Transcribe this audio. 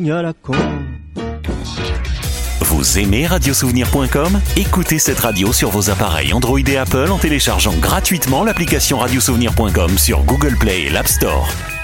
à la con. Vous aimez radiosouvenir.com ? Écoutez cette radio sur vos appareils Android et Apple en téléchargeant gratuitement l'application radiosouvenir.com sur Google Play et l'App Store.